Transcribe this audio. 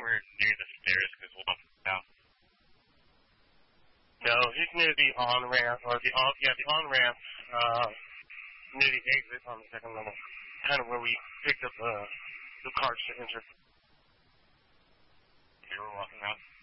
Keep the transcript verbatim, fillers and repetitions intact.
somewhere near the stairs because we'll walk down. No, he's near the on-ramp, or the on, yeah, the on-ramp, uh, near the exit on the second level. Kind of where we picked up, uh, the carts to enter. You were walking out?